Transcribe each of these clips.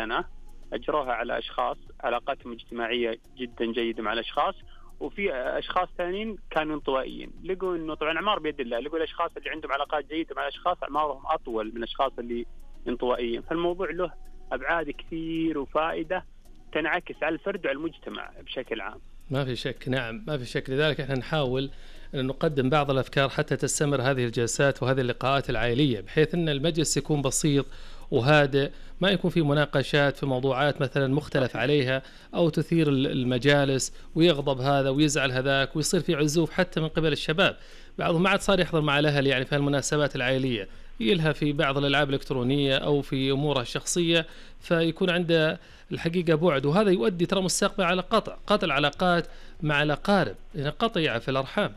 سنة أجروها على أشخاص علاقاتهم اجتماعية جدا جيدة مع الأشخاص، وفي أشخاص ثانيين كانوا انطوائيين. لقوا إنه طبعا أعمار بيد الله، لقوا الأشخاص اللي عندهم علاقات جيدة مع الأشخاص أعمارهم أطول من الأشخاص اللي انطوائيين. فالموضوع له أبعاد كثير وفائدة تنعكس على الفرد وعلى المجتمع بشكل عام. ما في شك، نعم ما في شك. لذلك احنا نحاول أن نقدم بعض الأفكار حتى تستمر هذه الجلسات وهذه اللقاءات العائلية، بحيث أن المجلس يكون بسيط وهادئ، ما يكون في مناقشات في موضوعات مثلا مختلف عليها أو تثير المجالس ويغضب هذا ويزعل هذاك ويصير في عزوف حتى من قبل الشباب. بعضهم ما عاد صار يحضر مع الأهل يعني في المناسبات العائلية، يلهى في بعض الألعاب الإلكترونية أو في أمورها الشخصية، فيكون عنده الحقيقة بعد، وهذا يؤدي ترى مستقبل على قطع العلاقات مع الأقارب، يعني قطيعة في الأرحام.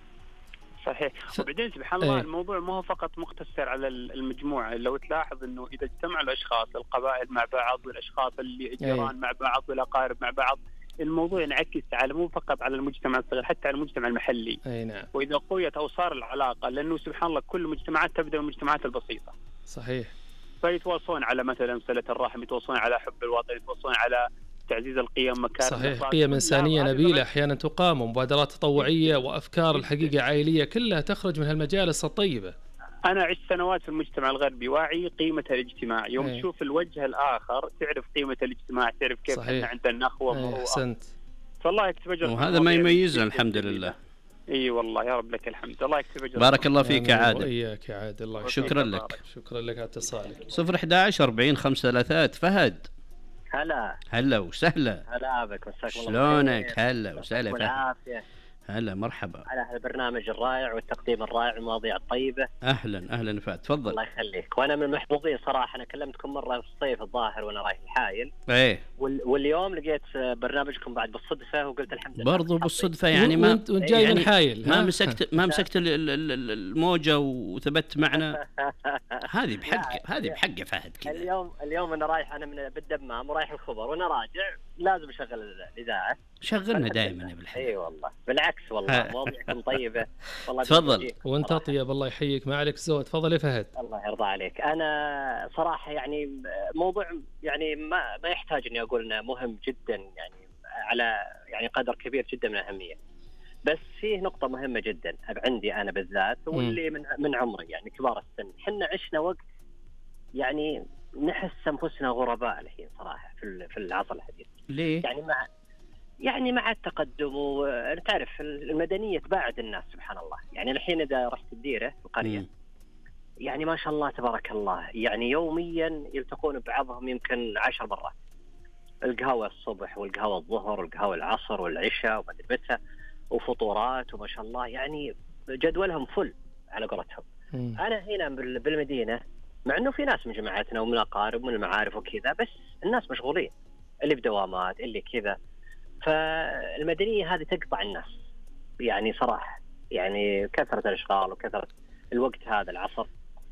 صحيح. وبعدين سبحان الله الموضوع ما هو فقط مقتصر على المجموعة. لو تلاحظ انه اذا اجتمع الاشخاص القبائل مع بعض والاشخاص اللي الجيران مع بعض والاقارب مع بعض، الموضوع ينعكس على مو فقط على المجتمع الصغير، حتى على المجتمع المحلي. نعم. واذا قويت او صار العلاقة، لانه سبحان الله كل المجتمعات تبدا من المجتمعات البسيطة. صحيح. فيتواصلون على مثلا صلة الرحم، يتواصلون على حب الوطن، يتواصلون على تعزيز القيم، مكارم. صحيح. قيم إنسانية نبيلة أحيانا تقام، ومبادرات تطوعية وأفكار الحقيقة عائلية كلها تخرج من هالمجالس الطيبة. أنا عشت سنوات في المجتمع الغربي، واعي قيمة الاجتماع. يوم تشوف الوجه الآخر تعرف قيمة الاجتماع، تعرف كيف احنا عندنا نخوة ومروءة. أحسنت. فالله يكتب أجر، وهذا ما يميزنا الحمد لله. اي والله يا رب لك الحمد. الله يكتب أجر. بارك الله فيك يا عادل. وإياك يا عادل. الله شكرا لك. شكرا لك على اتصالك. 011 40 533. فهد. هلا وسهلا. هلا بك، مساك الله. شلونك؟ هلا وسهلا فهد. هلا مرحبا على البرنامج الرائع والتقديم الرائع والمواضيع الطيبة. أهلا فهد، تفضل. الله يخليك. وأنا من المحظوظين صراحة، أنا كلمتكم مرة في الصيف الظاهر وأنا رايح الحايل. واليوم لقيت برنامجكم بعد بالصدفة وقلت الحمد لله. برضو بالصدفة يعني ما وانت جاي يعني من الحايل ما مسكت الموجة وثبت معنا. هذه بحق فهد كذا. اليوم أنا رايح، أنا من بالدمام ورايح الخبر، وأنا راجع لازم أشغل الإذاعة. شغلنا دائما يا بالحق. اي والله بالعكس، والله مواضيعكم طيبة والله. تفضل. وانت طيب، الله يحييك، ما عليك زود. تفضل يا فهد. الله يرضى عليك. انا صراحة يعني موضوع يعني ما يحتاج اني اقول انه مهم جدا، يعني على يعني قدر كبير جدا من الأهمية. بس فيه نقطة مهمة جدا عندي انا بالذات، واللي من عمري يعني كبار السن، حنا عشنا وقت يعني نحس انفسنا غرباء الحين صراحة في العصر الحديث. ليه؟ يعني مع التقدم، وتعرف المدنية تباعد الناس سبحان الله. يعني الحين إذا رحت الديرة القرية يعني ما شاء الله تبارك الله، يعني يوميا يلتقون ببعضهم يمكن 10 مرات. القهوة الصبح والقهوة الظهر والقهوة العصر والعشاء وما أدري متى، وفطورات وما شاء الله، يعني جدولهم فل على قولتهم. أنا هنا بالمدينة، مع إنه في ناس من جماعتنا ومن الأقارب ومن المعارف وكذا، بس الناس مشغولين، اللي بدوامات اللي كذا. فالمدنية هذه تقطع الناس يعني صراحة، يعني كثرة الأشغال وكثرة الوقت هذا العصر.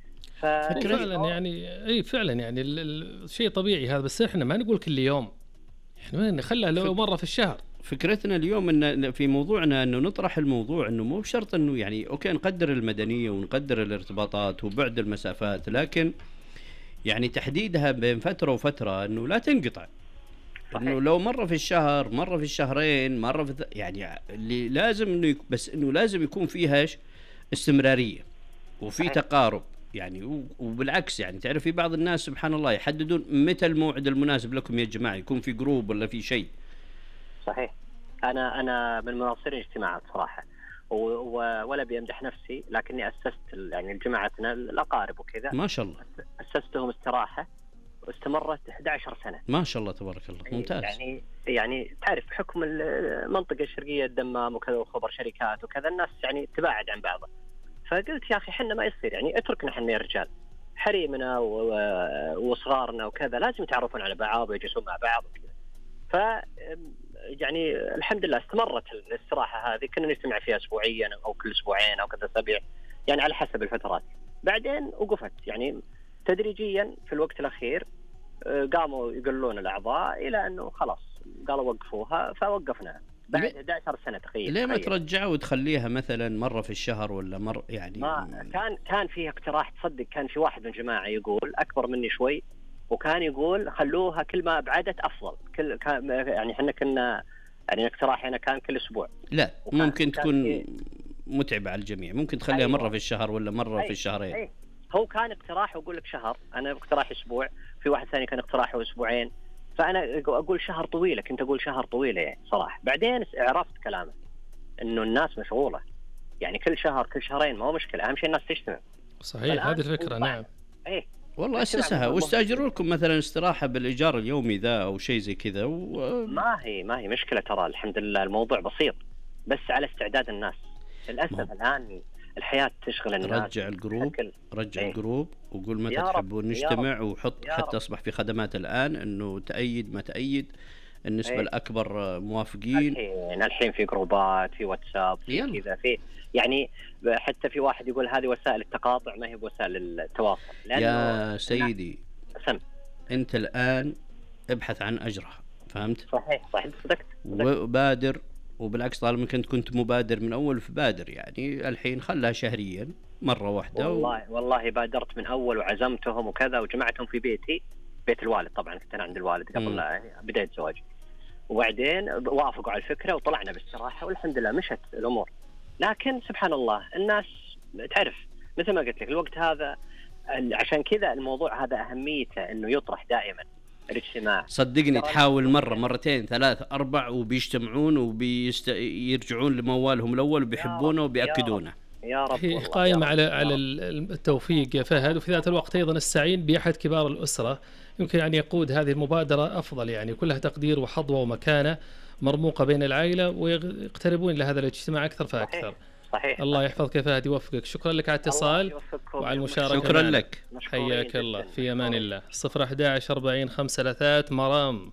فعلا يعني فعلا يعني الشيء طبيعي هذا، بس احنا ما نقول كل يوم، احنا نخليها لو مرة في الشهر. فكرتنا اليوم ان في موضوعنا انه نطرح الموضوع انه مو بشرط انه يعني اوكي نقدر المدنية ونقدر الارتباطات وبعد المسافات، لكن يعني تحديدها بين فترة وفترة انه لا تنقطع. انه لو مرة في الشهر، مرة في الشهرين، مرة في يعني اللي لازم انه بس انه لازم يكون فيها استمرارية وفي تقارب يعني. وبالعكس يعني تعرف في بعض الناس سبحان الله يحددون متى الموعد المناسب لكم يا جماعة، يكون في جروب ولا في شيء. صحيح. انا من مناصرين اجتماعات صراحة، ولا بيمدح نفسي، لكني اسست يعني جماعتنا الاقارب وكذا ما شاء الله، اسستهم استراحة واستمرت 11 سنة ما شاء الله تبارك الله. ممتاز. يعني تعرف حكم المنطقة الشرقية الدمام وكذا وخبر شركات وكذا، الناس يعني تباعد عن بعضها. فقلت يا أخي حنا ما يصير، يعني اتركنا حنا يا رجال، حريمنا وصغارنا وكذا لازم يتعرفون على بعض ويجلسون مع بعض وكذا. يعني الحمد لله استمرت الاستراحة هذه، كنا نجتمع فيها أسبوعيا أو كل أسبوعين أو كذا أسابيع، يعني على حسب الفترات. بعدين وقفت يعني تدريجيا في الوقت الأخير، قاموا يقلون الأعضاء إلى أنه خلاص قالوا وقفوها، فوقفنا بعد 11 سنة تقريبا. ليه ما ترجعوا وتخليها مثلا مرة في الشهر ولا مرة يعني؟ ما كان فيه اقتراح، تصدق كان في واحد من جماعة يقول أكبر مني شوي، وكان يقول خلوها كل ما ابعدت افضل، يعني احنا كنا يعني اقتراحي انا كان كل اسبوع. لا ممكن تكون متعبة على الجميع، ممكن تخليها أيوة. مرة في الشهر ولا مرة في الشهرين. أي. هو كان اقتراح وأقول لك شهر، أنا اقتراح أسبوع، في واحد ثاني كان اقتراحه أسبوعين، فأنا أقول شهر طويلة، كنت أقول شهر طويلة يعني صراحة. بعدين عرفت كلامه إنه الناس مشغولة، يعني كل شهر كل شهرين ما هو مشكلة، أهم شيء الناس تجتمع. صحيح، هذه الفكرة. نعم. إيه والله أسسها واستأجروا لكم مثلا استراحة بالإيجار اليومي ذا أو شيء زي كذا ما هي مشكلة، ترى الحمد لله الموضوع بسيط، بس على استعداد الناس. للأسف الآن الحياة تشغل الناس. رجع الجروب وقول متى تحبون نجتمع، وحط حتى أصبح في خدمات الآن إنه تأيد ما تأيد النسبة الأكبر موافقين. الحين في جروبات، في واتساب، في كذا، في يعني حتى في واحد يقول هذه وسائل التقاطع ما هي وسائل التواصل. يا سيدي أنت الآن ابحث عن أجرها، فهمت؟ صحيح صدقت. وبادر، وبالعكس طالما كنت مبادر من أول فبادر، يعني الحين خلها شهريا مرة واحدة. والله بادرت من أول وعزمتهم وكذا وجمعتهم في بيت الوالد، طبعا كنت أنا عند الوالد قبل بداية زواجي، وبعدين وافقوا على الفكرة وطلعنا باستراحة والحمد لله مشت الأمور. لكن سبحان الله الناس تعرف مثل ما قلت لك الوقت هذا، عشان كذا الموضوع هذا أهميته إنه يطرح دائما الاجتماع. صدقني تحاول مرة مرتين ثلاثة أربع وبيجتمعون وبيرجعون لموالهم الأول وبيحبونه وبيأكدونه. يا رب. هي قائمة على التوفيق يا فهد، وفي ذات الوقت أيضا السعين بأحد كبار الأسرة يمكن أن يقود هذه المبادرة أفضل، يعني كلها تقدير وحظوة ومكانة مرموقة بين العائلة، ويقتربون إلى هذا الاجتماع أكثر فأكثر. صحيح. الله يحفظك يا فهد، يوفقك. شكرا لك على الاتصال وعلى المشاركة. شكرا لك، حياك الله، في أمان الله. 011 40 53 مرام.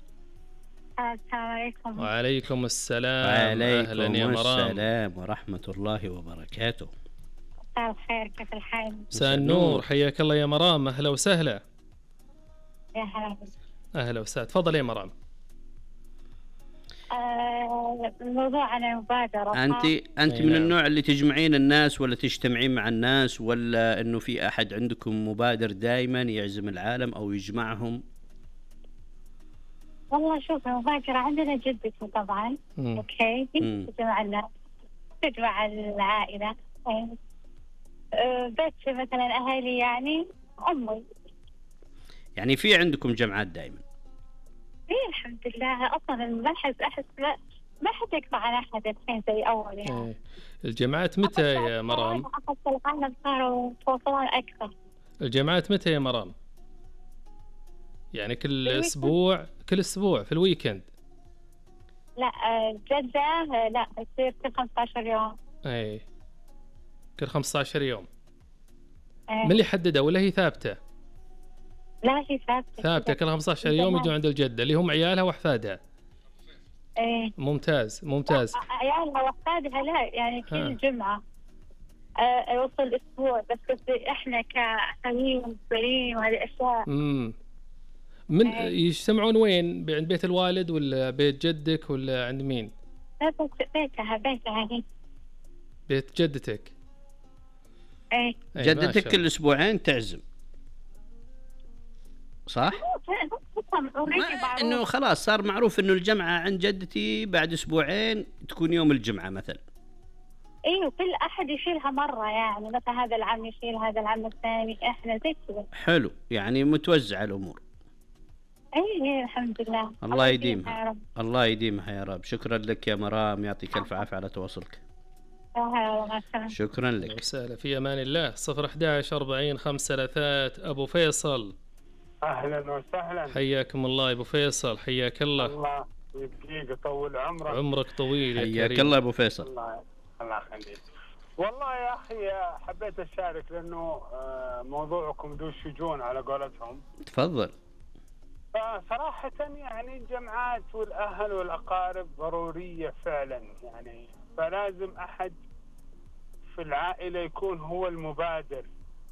السلام عليكم. وعليكم السلام. أهلا يا مرام. السلام ورحمة الله وبركاته. مساء الخير، كيف الحال؟ مساء النور، حياك الله يا مرام، أهلا وسهلا. يا هلا. أهلا وسهلا، تفضل يا مرام. الموضوع عن المبادرة. أنت من النوع اللي تجمعين الناس ولا تجتمعين مع الناس، ولا إنه في أحد عندكم مبادر دائما يعزم العالم أو يجمعهم؟ والله شوف، المبادرة عندنا جدتي طبعا. أوكي، تجمع الناس، تجمع العائلة. بس مثلا أهلي يعني أمي. يعني في عندكم جمعات دائما؟ إيه الحمد لله. أصلا ما أحس ما حد يقطع على أحد الحين زي أول يعني. الجمعات متى يا مرام؟ أحس العالم صاروا يتواصلون أكثر. الجمعات متى يا مرام؟ يعني كل أسبوع في الويكند؟ لا جدة لا، يصير كل 15 يوم. أي كل 15 يوم. من اللي حددها ولا هي ثابتة؟ لا هي ثابتة كل 15 يوم يجوا عند الجدة اللي هم عيالها وأحفادها. ايه ممتاز. عيالها وأحفادها لا، يعني كل جمعة يوصل أسبوع، بس إحنا كأهالي ومسؤولين وهذه أشياء. من يجتمعون وين؟ عند بيت الوالد ولا بيت جدك ولا عند مين؟ بيتها هي. بيت جدتك؟ ايه جدتك كل أسبوعين تعزم صح؟ إنه خلاص صار معروف إنه الجمعة عند جدتي بعد أسبوعين تكون يوم الجمعة مثلا. ايوه كل احد يشيلها مره، يعني مثلا هذا العم يشيل هذا العم الثاني، احنا زي كذا. حلو، يعني متوزعه الامور. اي الحمد لله. الله يديمها يا رب. الله يديمها يا رب. شكرا لك يا مرام، يعطيك الف عافيه على تواصلك. شكرا لك. وسهلا، في امان الله. 011 40 53 ابو فيصل. اهلا وسهلا، حياكم الله يا ابو فيصل، حياك الله. الله يبقيك ويطول عمرك. عمرك طويل يا كريم. حياك الله يا ابو فيصل. الله يخليك. والله يا اخي حبيت اشارك لانه موضوعكم ذو شجون على قولتهم. تفضل. صراحة يعني الجمعات والاهل والاقارب ضرورية فعلا، يعني فلازم احد في العائلة يكون هو المبادر.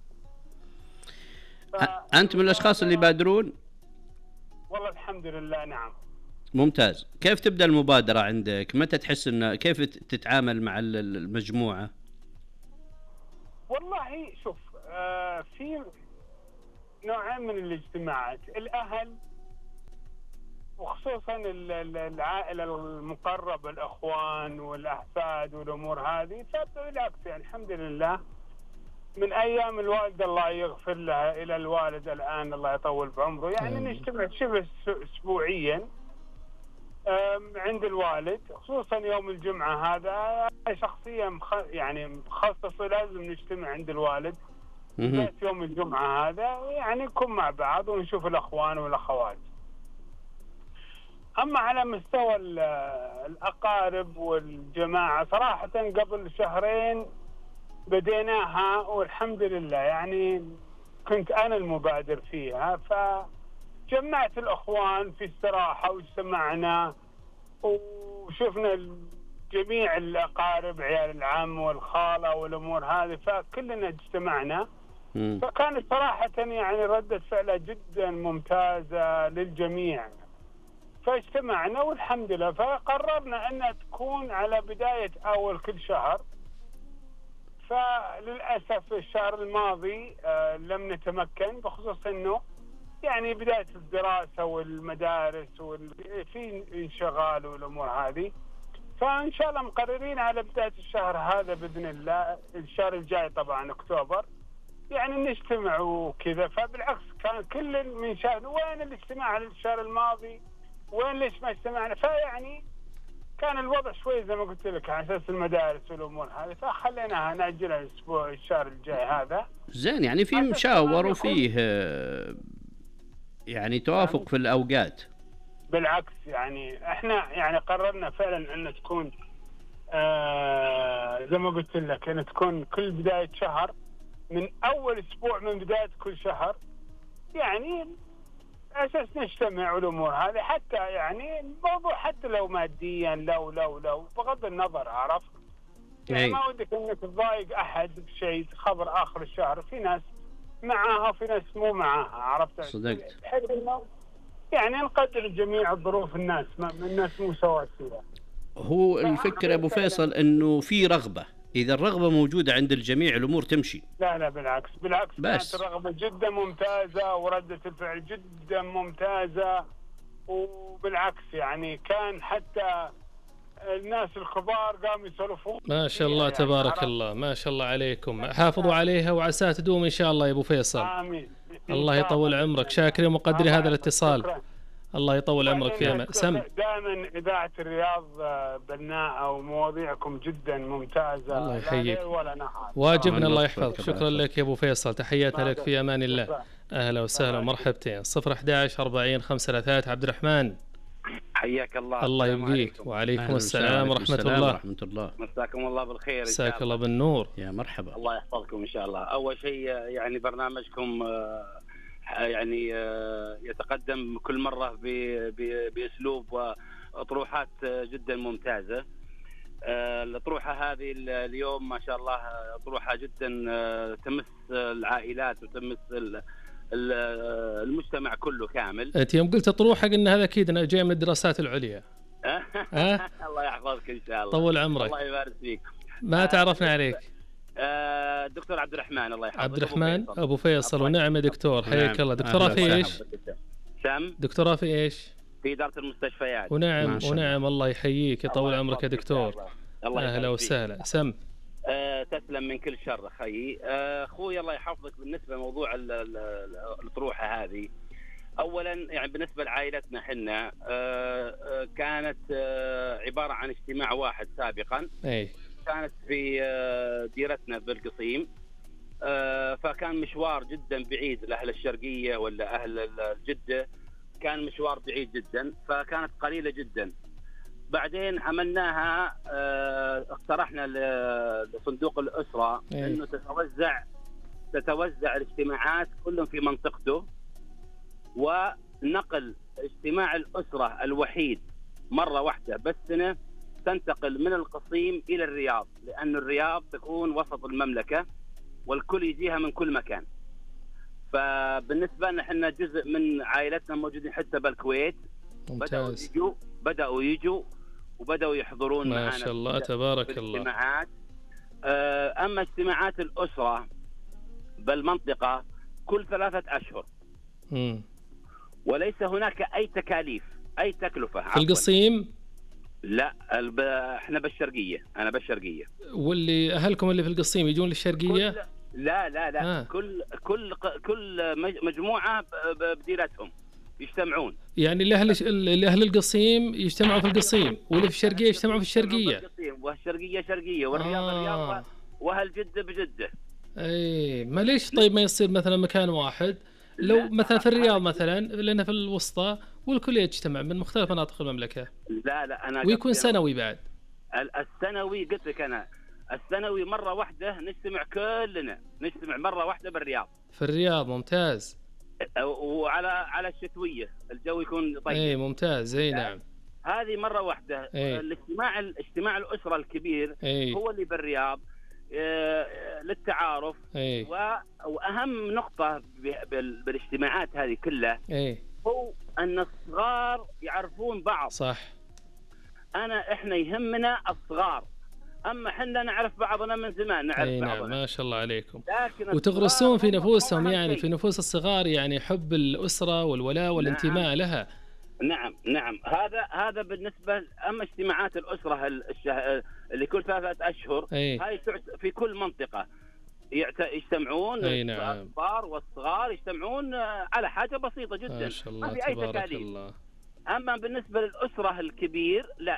انت من الاشخاص اللي يبادرون؟ والله الحمد لله نعم. ممتاز. كيف تبدأ المبادرة عندك؟ متى تحس إن كيف تتعامل مع المجموعة؟ والله شوف، في نوعين من الاجتماعات، الأهل وخصوصا العائلة المقربة، الأخوان والأحفاد والأمور هذه. فبالعكس يعني الحمد لله من أيام الوالدة الله يغفر لها إلى الوالد الآن الله يطول بعمره، يعني نجتمع شبه أسبوعيا عند الوالد، خصوصا يوم الجمعة. هذا شخصيا يعني مخصصة لازم نجتمع عند الوالد بالذات يوم الجمعة هذا، يعني نكون مع بعض ونشوف الأخوان والأخوات. أما على مستوى الأقارب والجماعة صراحة قبل شهرين بديناها والحمد لله، يعني كنت أنا المبادر فيها، فجمعت الأخوان في استراحة واجتمعنا وشفنا جميع الأقارب، عيال العم والخالة والأمور هذه، فكلنا اجتمعنا. فكانت صراحة يعني ردة فعلها جدا ممتازة للجميع، فاجتمعنا والحمد لله. فقررنا أنها تكون على بداية أول كل شهر. فللأسف الشهر الماضي لم نتمكن، بخصوص أنه يعني بداية الدراسة والمدارس في انشغال والأمور هذه. فإن شاء الله مقررين على بداية الشهر هذا بإذن الله، الشهر الجاي طبعا أكتوبر، يعني نجتمع وكذا. فبالعكس كان كل من شهر وين الاجتماع الشهر الماضي، وين ليش ما اجتمعنا. فيعني كان الوضع شوي زي ما قلت لك على اساس المدارس والامور هذه، فخليناها ناجلها الاسبوع الشهر الجاي هذا. زين، يعني في مشاور وفيه يعني توافق في الاوقات. بالعكس يعني احنا يعني قررنا فعلا ان تكون زي ما قلت لك ان تكون كل بدايه شهر، من اول اسبوع من بدايه كل شهر، يعني أساس نجتمع والأمور هذه. حتى يعني الموضوع حتى لو ماديا لو بغض النظر، عرفت يعني ما ودك انك تضايق احد بشيء خبر اخر الشهر. في ناس معاها وفي ناس مو معاها، عرفت؟ صدقت. يعني نقدر جميع الظروف الناس، الناس مو سواسية. هو الفكرة ابو فيصل انه في رغبة، اذا الرغبة موجودة عند الجميع الامور تمشي. لا بالعكس كانت الرغبة جدا ممتازة وردة الفعل جدا ممتازة. وبالعكس يعني كان حتى الناس الكبار قاموا يسولفون. ما شاء الله يعني تبارك الله، ما شاء الله عليكم. حافظوا عليها وعساها تدوم ان شاء الله يا ابو فيصل. امين. الله يطول عمرك. شاكر ومقدر هذا الاتصال. شكرا. الله يطول عمرك في امان. سم. دائما اذاعه الرياض بناءه ومواضيعكم جدا ممتازه. الله يحييك. ولا واجبنا الله يحفظك. شكرا لك يا ابو فيصل، تحياتنا لك في امان الله. شكرا. اهلا وسهلا ومرحبتين. 011 40 5 عبد الرحمن، حياك الله. الله يبقيك. وعليكم السلام ورحمة الله. مساكم الله بالخير. مساك الله بالنور. يا مرحبا. الله يحفظكم إن شاء الله. أول شيء يعني برنامجكم يعني يتقدم كل مرة بأسلوب وأطروحات جدا ممتازة. الأطروحة هذه اليوم ما شاء الله أطروحة جدا تمس العائلات وتمس المجتمع كله كامل. انت يوم قلت اطروحه قلنا هذا اكيد انا جاي من الدراسات العليا. الله يحفظك ان شاء الله. طول عمرك. الله يبارك فيك. ما تعرفنا عليك؟ دكتور عبد الرحمن. الله يحفظك. عبد الرحمن ابو فيصل. ونعم يا دكتور، حياك الله. دكتوراه في ايش؟ دكتوراه في ايش؟ في إدارة المستشفيات. ونعم الله يحييك، يطول عمرك يا دكتور. اهلا وسهلا. سم. تسلم من كل شر اخي. اخوي الله يحفظك. بالنسبه لموضوع الطروحه هذه، اولا يعني بالنسبه لعائلتنا حنا كانت عباره عن اجتماع واحد سابقا. كانت في ديرتنا بالقصيم. فكان مشوار جدا بعيد لاهل الشرقيه ولا اهل جده، كان مشوار بعيد جدا، فكانت قليله جدا. بعدين عملناها اقترحنا لصندوق الأسرة انه تتوزع الاجتماعات كل في منطقته، ونقل اجتماع الأسرة الوحيد مرة واحدة بالسنة تنتقل من القصيم إلى الرياض، لأن الرياض تكون وسط المملكة والكل يجيها من كل مكان. فبالنسبة لنا احنا جزء من عائلتنا موجودين حتى بالكويت. بدأوا يجوا وبدأوا يحضرون معنا. ما شاء الله تبارك الله. أما اجتماعات الأسرة بالمنطقة كل 3 أشهر. وليس هناك أي تكاليف، أي تكلفة. في القصيم؟ لا، احنا بالشرقية، أنا بالشرقية. واللي أهلكم اللي في القصيم يجون للشرقية؟ لا لا لا، كل مجموعة بديرتهم يجتمعون. يعني اللي أهل القصيم يجتمعوا في القصيم، واللي في الشرقية يجتمعوا في الشرقية. والشرقية شرقية، والرياض رياض، وأهل جدة بجدة. اي ما ليش طيب ما يصير مثلا مكان واحد؟ لو مثلا في الرياض مثلا، لأنها في الوسطى، والكل يجتمع من مختلف مناطق المملكة. لا أنا ويكون سنوي بعد. السنوي قلت لك أنا، السنوي مرة واحدة نجتمع كلنا، نجتمع مرة واحدة بالرياض. في الرياض ممتاز. وعلى الشتوية الجو يكون طيب. اي ممتاز. اي نعم. هذه مرة واحدة. الاجتماع الأسرة الكبير هو اللي بالرياض للتعارف. وأهم نقطة بالاجتماعات هذه كلها هو أن الصغار يعرفون بعض. صح. احنا يهمنا الصغار، اما احنا نعرف بعضنا من زمان، نعرف بعضنا. نعم ما شاء الله عليكم. وتغرسون في نفوسهم، يعني في نفوس الصغار، يعني حب الأسرة والولاء والانتماء لها. نعم هذا بالنسبة. أما اجتماعات الأسرة اللي كل 3 أشهر، هاي في كل منطقة يجتمعون. الكبار والصغار يجتمعون على حاجة بسيطة جدا، ما شاء الله، ما في أي تكاليف. أما بالنسبة للأسرة الكبير لا،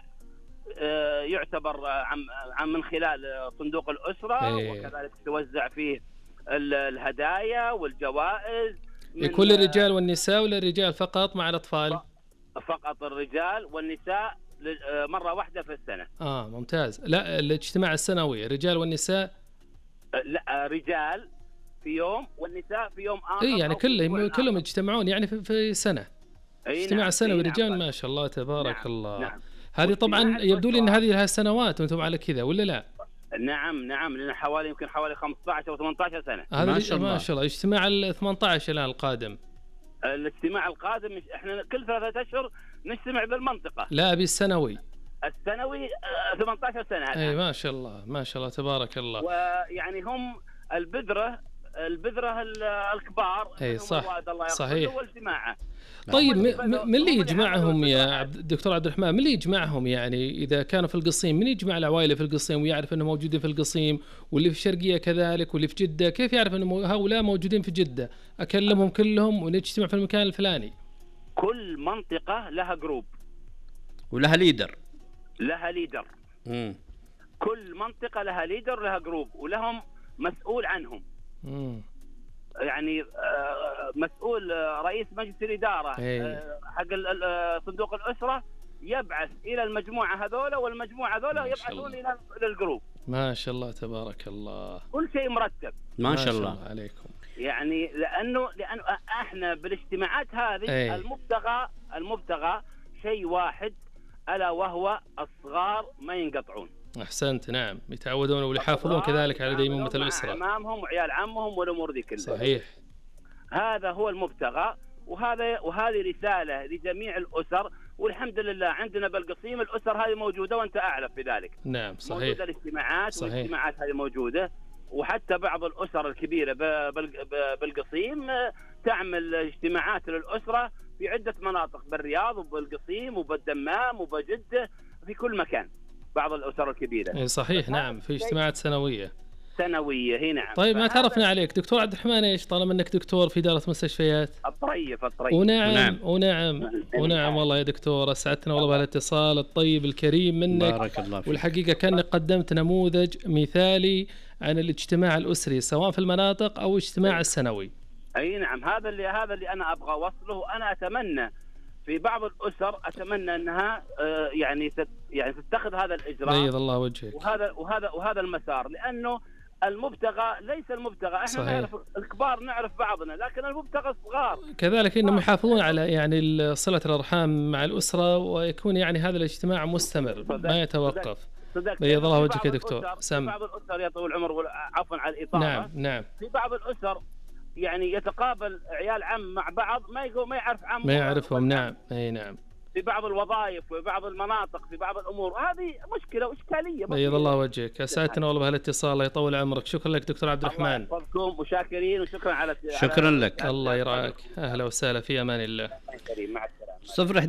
يعتبر من خلال صندوق الأسرة، وكذلك توزع فيه الهدايا والجوائز. يكون للرجال والنساء، ولا الرجال فقط مع الأطفال؟ فقط الرجال، والنساء مرة واحدة في السنة. ممتاز. لا الاجتماع السنوي الرجال والنساء؟ لا، رجال في يوم والنساء في يوم آخر. يعني كلهم يجتمعون يعني في سنة. اجتماع سنوي رجال. ما شاء الله تبارك الله. هذه طبعا يبدو لي ان هذه لها سنوات وانتم على كذا، ولا لا؟ نعم لنا يمكن حوالي 15 او 18 سنة. ما شاء الله. اجتماع ال 18 الان القادم. الاجتماع القادم احنا كل 3 أشهر نجتمع بالمنطقة. لا ابي السنوي. 18 سنة. اي ما شاء الله تبارك الله. ويعني هم البذرة الكبار. صحيح. والجماعة. طيب من اللي يجمعهم يا دكتور عبد الرحمن؟ من اللي يجمعهم يعني إذا كانوا في القصيم؟ من يجمع العوائل في القصيم ويعرف أنهم موجودين في القصيم، واللي في الشرقية كذلك، واللي في جدة؟ كيف يعرف أن هؤلاء موجودين في جدة؟ أكلمهم كلهم ونجتمع في المكان الفلاني. كل منطقة لها جروب ولها ليدر. كل منطقة لها ليدر، لها جروب، ولهم مسؤول عنهم. يعني مسؤول رئيس مجلس الإدارة حق صندوق الأسرة يبعث إلى المجموعة هذولا، والمجموعة هذولا يبعثون إلى الجروب. ما شاء الله تبارك الله. كل شيء مرتب. ما شاء الله عليكم. يعني لأنه احنا بالاجتماعات هذه المبتغى شيء واحد، ألا وهو الصغار ما ينقطعون. أحسنت. نعم يتعودون ويحافظون كذلك على ديمومة الأسرة، عمامهم وعيال عمهم والأمور ذي كلها. صحيح. هذا هو المبتغى، وهذه رسالة لجميع الأسر. والحمد لله عندنا بالقصيم الأسر هذه موجودة، وأنت أعلم بذلك. نعم صحيح. موجودة الاجتماعات، والاجتماعات هذه موجودة. وحتى بعض الأسر الكبيرة بالقصيم تعمل اجتماعات للأسرة في عدة مناطق بالرياض وبالقصيم وبالدمام وبجدة، في كل مكان بعض الأسر الكبيرة. صحيح. نعم في اجتماعات سنوية. هي نعم. طيب ما تعرفنا عليك دكتور عبد الرحمن ايش، طالما انك دكتور في إدارة مستشفيات؟ الطريف. ونعم والله يا دكتور اسعدتنا والله بهالاتصال الطيب الكريم منك. بارك الله فيك. والحقيقة كأنك قدمت نموذج مثالي عن الاجتماع الأسري سواء في المناطق أو اجتماع السنوي. أي نعم. هذا اللي أنا أبغى أوصله. وأنا أتمنى في بعض الأسر أنها يعني تتخذ هذا الإجراء. بيض الله وجهك. وهذا المسار، لأنه المبتغى ليس المبتغى. احنا صحيح. نعرف الكبار، نعرف بعضنا، لكن المبتغى الصغار. كذلك انهم يحافظون على يعني صلة الأرحام مع الأسرة، ويكون يعني هذا الاجتماع مستمر ما يتوقف. بيض الله وجهك يا دكتور. في بعض الأسر يا طويل العمر، عفوا على الإطالة. نعم. في بعض الأسر يعني يتقابل عيال عم مع بعض، ما يعرف عم، ما يعرفهم. نعم. اي نعم. في بعض الوظائف وفي بعض المناطق في بعض الامور، هذه مشكله واشكاليه. بيض الله وجهك، اسعدتنا والله بهالاتصال، الله يطول عمرك. شكرا لك دكتور عبد الرحمن. الله يحفظكم وشاكرين وشكرا على شكرا لك. الله يرعاك، اهلا وسهلا، في امان الله. مع السلامه. 0